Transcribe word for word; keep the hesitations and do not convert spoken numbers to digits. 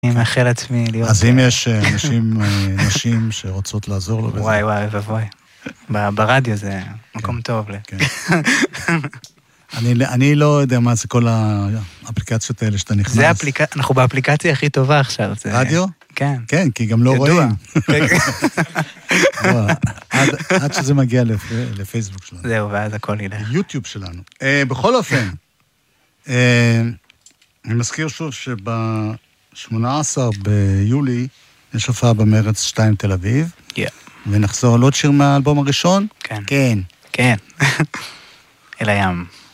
אני מאחל לעצמי להיות... אז אם יש אנשים, נשים שרוצות לעזור לו בזה. וואי וואי ובואי. ברדיו זה מקום טוב. אני לא יודע מה זה כל האפליקציות האלה שאתה נכנס. אנחנו באפליקציה הכי טובה עכשיו. רדיו? כן. כן, כי גם לא רואים. עד שזה מגיע לפייסבוק שלנו. זהו, ואז הכל ילך. יוטיוב שלנו. בכל אופן, אני מזכיר שוב שב-שמונה עשר ביולי יש הופעה במרץ שתיים תל אביב. כן. ונחזור על עוד שיר מהאלבום הראשון? כן. כן. כן. אל הים.